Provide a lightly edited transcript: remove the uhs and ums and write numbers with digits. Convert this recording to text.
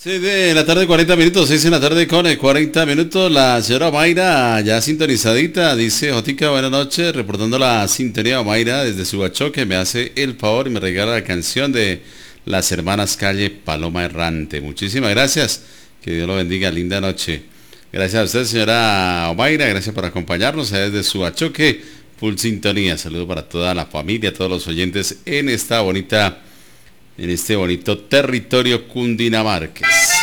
6 de la tarde, 40 minutos, 6 de la tarde con 40 minutos. La señora Mayra ya sintonizadita, dice Jotica, buenas noches, reportando la sintonía de Mayra desde Subacho, que me hace el favor y me regala la canción de las hermanas Calle Paloma Errante. Muchísimas gracias, que Dios lo bendiga, linda noche. Gracias a usted, señora Omaira, gracias por acompañarnos desde Subachoque, full sintonía. Saludos para toda la familia, todos los oyentes en este bonito territorio cundinamarqués.